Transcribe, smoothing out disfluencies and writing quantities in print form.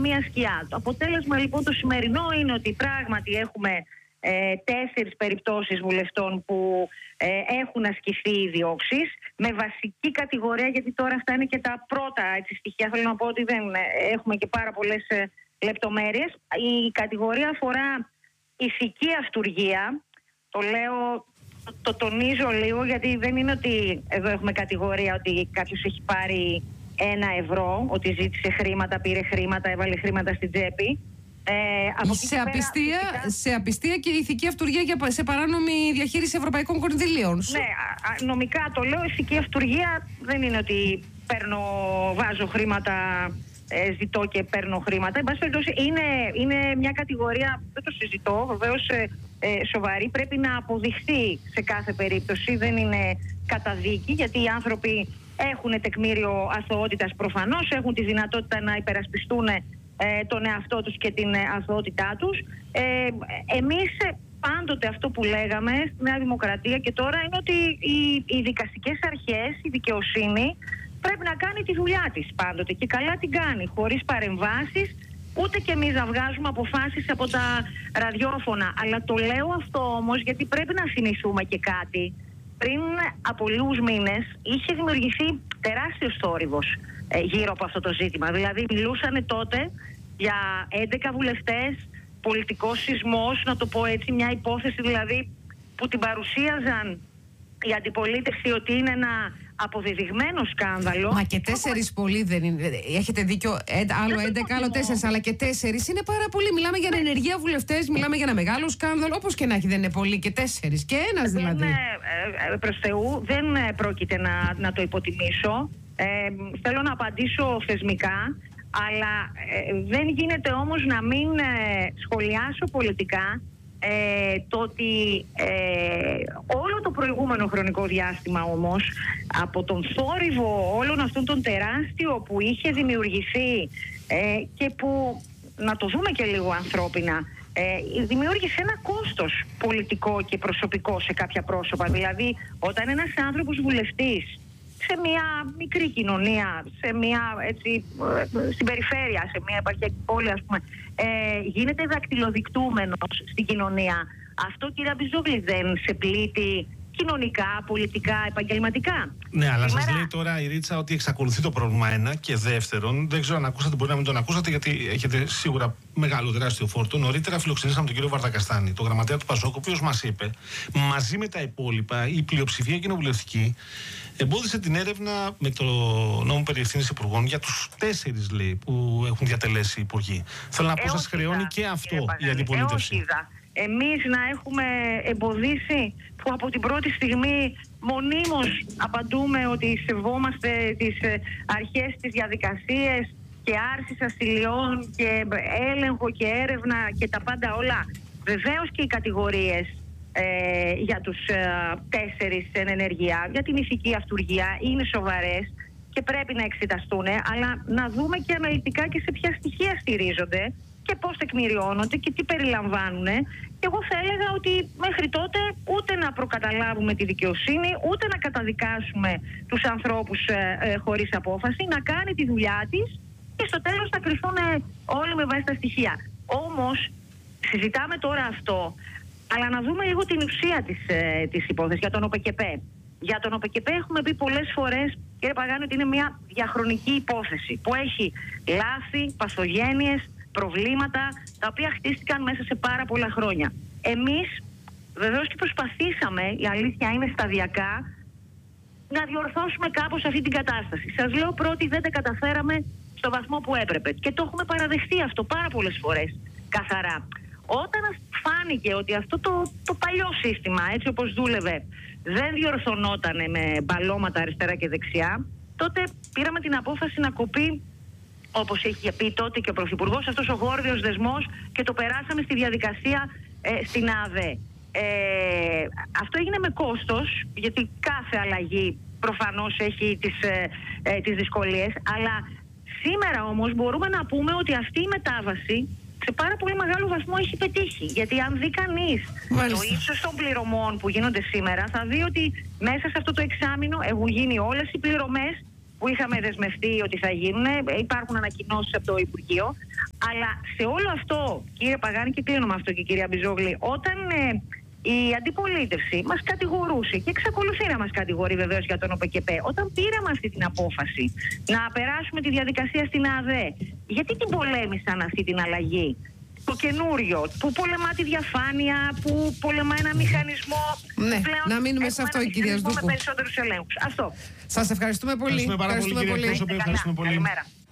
καμία σκιά. Το αποτέλεσμα λοιπόν το σημερινό είναι ότι πράγματι έχουμε 4 περιπτώσεις βουλευτών που έχουν ασκηθεί οι διώξεις με βασική κατηγορία, γιατί τώρα αυτά είναι και τα πρώτα στοιχεία. Θέλω να πω ότι δεν έχουμε και πάρα πολλές λεπτομέρειες. Η κατηγορία αφορά ηθική αυτουργία. Το λέω, το τονίζω λίγο, γιατί δεν είναι ότι εδώ έχουμε κατηγορία ότι κάποιος έχει πάρει 1 ευρώ, ότι ζήτησε χρήματα, πήρε χρήματα, έβαλε χρήματα στην τσέπη. Σε απιστία και ηθική αυτουργία σε παράνομη διαχείριση ευρωπαϊκών κονδυλίων. Ναι, νομικά το λέω. Ηθική αυτουργία δεν είναι ότι βάζω χρήματα, ζητώ και παίρνω χρήματα. Εν πάση περιπτώσει, είναι μια κατηγορία, δεν το συζητώ, βεβαίως σοβαρή. Πρέπει να αποδειχθεί σε κάθε περίπτωση. Δεν είναι καταδίκη, γιατί οι άνθρωποι έχουν τεκμήριο αθωότητας προφανώς, έχουν τη δυνατότητα να υπερασπιστούν τον εαυτό τους και την αθωότητά τους. Εμείς πάντοτε αυτό που λέγαμε στη Νέα Δημοκρατία και τώρα είναι ότι οι δικαστικές αρχές, η δικαιοσύνη πρέπει να κάνει τη δουλειά της πάντοτε και καλά την κάνει, χωρίς παρεμβάσεις, ούτε και εμείς να βγάζουμε αποφάσεις από τα ραδιόφωνα. Αλλά το λέω αυτό όμως γιατί πρέπει να θυμηθούμε και κάτι. Πριν από λίγους μήνες είχε δημιουργηθεί τεράστιος θόρυβος γύρω από αυτό το ζήτημα. Δηλαδή μιλούσαν τότε για 11 βουλευτές, πολιτικός σεισμός, να το πω έτσι, μια υπόθεση δηλαδή που την παρουσίαζαν η αντιπολίτευση ότι είναι ένα αποδεδειγμένο σκάνδαλο. Μα και 4 πολλοί δεν είναι. Έχετε δίκιο. Άλλο 11, άλλο 4, αλλά και 4 είναι πάρα πολλοί. Μιλάμε για ενεργεία βουλευτές, μιλάμε για ένα μεγάλο σκάνδαλο. Όπως και να έχει, δεν είναι πολλοί και 4. Και ένας δηλαδή. Προς Θεού, δεν πρόκειται να το υποτιμήσω. Θέλω να απαντήσω θεσμικά, αλλά δεν γίνεται όμως να μην σχολιάσω πολιτικά το ότι όλο το προηγούμενο χρονικό διάστημα όμως, από τον θόρυβο όλων αυτών των τεράστιο που είχε δημιουργηθεί και που, να το δούμε και λίγο ανθρώπινα, δημιούργησε ένα κόστος πολιτικό και προσωπικό σε κάποια πρόσωπα. Δηλαδή όταν ένας άνθρωπος βουλευτής σε μια μικρή κοινωνία, στην περιφέρεια, σε μια επαρχιακή πόλη, ας πούμε, γίνεται δακτυλοδεικτούμενος στην κοινωνία. Αυτό, κύριε Αμπιζόγλη, δεν σε πλήττει κοινωνικά, πολιτικά, επαγγελματικά? Ναι, αλλά σας λέει τώρα η Ρίτσα ότι εξακολουθεί το πρόβλημα, ένα. Και δεύτερον, δεν ξέρω αν ακούσατε, μπορεί να μην τον ακούσατε, γιατί έχετε σίγουρα μεγάλο τεράστιο φόρτο. Νωρίτερα φιλοξενήσαμε τον κύριο Βαρδακαστάνη, τον γραμματέα του Πασόκ, ο οποίος μας είπε, μαζί με τα υπόλοιπα, η πλειοψηφία κοινοβουλευτική εμπόδισε την έρευνα με το νόμο περί ευθύνης υπουργών για τους 4, λέει, που έχουν διατελέσει υπουργοί. Θέλω να πω, σας χρεώνει και αυτό η αντιπολίτευση. Εμείς να έχουμε εμποδίσει, που από την πρώτη στιγμή μονίμως απαντούμε ότι σεβόμαστε τις αρχές, τις διαδικασίες και άρσης ασυλιών και έλεγχο και έρευνα και τα πάντα όλα. Βεβαίως και οι κατηγορίες για τους 4 εν ενεργεία, για την ηθική αυτουργία, είναι σοβαρές και πρέπει να εξεταστούν, αλλά να δούμε και αναλυτικά και σε ποια στοιχεία στηρίζονται και πώς τεκμηριώνονται και τι περιλαμβάνουν. Και εγώ θα έλεγα ότι μέχρι τότε ούτε να προκαταλάβουμε τη δικαιοσύνη, ούτε να καταδικάσουμε τους ανθρώπους χωρίς απόφαση, να κάνει τη δουλειά της και στο τέλος θα κρυφθούν όλοι με βάση τα στοιχεία. Όμως συζητάμε τώρα αυτό, αλλά να δούμε λίγο την ουσία της υπόθεσης για τον ΟΠΚΠ. Για τον ΟΠΚΠ έχουμε πει πολλές φορές, κύριε Παγάνη, ότι είναι μια διαχρονική υπόθεση που έχει λάθη, παθογένειες, προβλήματα τα οποία χτίστηκαν μέσα σε πάρα πολλά χρόνια. Εμείς βεβαίως και προσπαθήσαμε, η αλήθεια είναι σταδιακά, να διορθώσουμε κάπως αυτή την κατάσταση. Σας λέω πρώτη, δεν τα καταφέραμε στο βαθμό που έπρεπε και το έχουμε παραδεχτεί αυτό πάρα πολλές φορές καθαρά. Όταν φάνηκε ότι αυτό το παλιό σύστημα, έτσι όπως δούλευε, δεν διορθωνόταν με μπαλώματα αριστερά και δεξιά, τότε πήραμε την απόφαση να κοπεί, όπως είχε πει τότε και ο Πρωθυπουργός, αυτός ο γόρδιος δεσμός, και το περάσαμε στη διαδικασία στην ΑΔΕ. Αυτό έγινε με κόστος, γιατί κάθε αλλαγή προφανώς έχει τις δυσκολίες, αλλά σήμερα όμως μπορούμε να πούμε ότι αυτή η μετάβαση σε πάρα πολύ μεγάλο βαθμό έχει πετύχει. Γιατί αν δει κανείς το ύψος των πληρωμών που γίνονται σήμερα, θα δει ότι μέσα σε αυτό το εξάμηνο έχουν γίνει όλες οι πληρωμές που είχαμε δεσμευτεί ότι θα γίνουν. Υπάρχουν ανακοινώσεις από το Υπουργείο. Αλλά σε όλο αυτό, κύριε Παγάνη, και κλείνω με αυτό και κυρία Μπιζόγλη, όταν η αντιπολίτευση μας κατηγορούσε και εξακολουθεί να μας κατηγορεί βεβαίως για τον ΟΠΕΚΕΠΕ, όταν πήραμε αυτή την απόφαση να περάσουμε τη διαδικασία στην ΑΔΕ, γιατί την πολέμησαν αυτή την αλλαγή? Το καινούριο, που πολεμά τη διαφάνεια, που πολεμά ένα μηχανισμό. Ναι, να μείνουμε σε αυτό, κυρία Σδούκου. Με περισσότερους ελέγχους. Αυτό. Σας ευχαριστούμε πολύ. Ευχαριστούμε πάρα πολύ, κυρία Πρόσωπε. Ευχαριστούμε πολύ. Καλημέρα.